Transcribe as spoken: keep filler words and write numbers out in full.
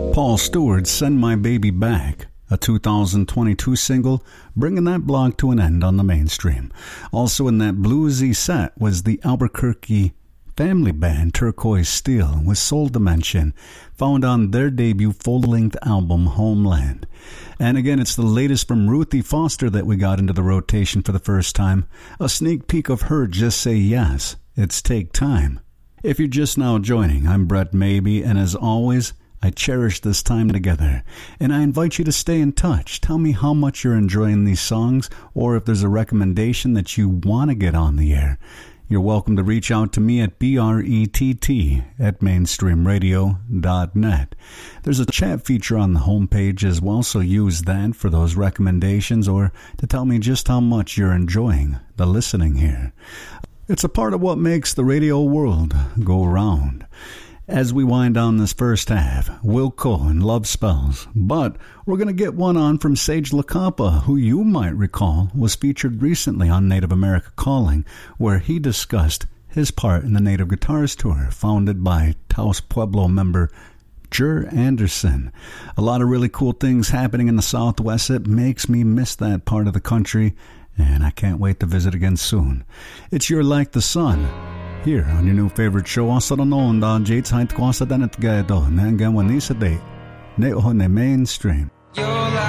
Paul Stewart's Send My Baby Back, a two thousand twenty-two single, bringing that blog to an end on the mainstream. Also in that bluesy set was the Albuquerque family band Turquoise Steel with Soul Dimension, found on their debut full-length album Homeland. And again, it's the latest from Ruthie Foster that we got into the rotation for the first time. A sneak peek of her Just Say Yes, It's Take Time. If you're just now joining, I'm Brett Maybe, and as always, I cherish this time together, and I invite you to stay in touch. Tell me how much you're enjoying these songs, or if there's a recommendation that you want to get on the air. You're welcome to reach out to me at B R E T T at mainstream radio dot net. There's a chat feature on the homepage as well, so use that for those recommendations or to tell me just how much you're enjoying the listening here. It's a part of what makes the radio world go round. As we wind down this first half, Wilco and Love Spells. But we're going to get one on from Sage LaCampa, who you might recall was featured recently on Native America Calling, where he discussed his part in the Native Guitars Tour, founded by Taos Pueblo member Jer Anderson. A lot of really cool things happening in the Southwest. It makes me miss that part of the country, and I can't wait to visit again soon. It's You're Like the Sun, here on your new favorite show. Asa no on da Jates Hait Kwasa Danet Gado, Nangan Wanisa Day, Ne Ohone Mainstream. You're like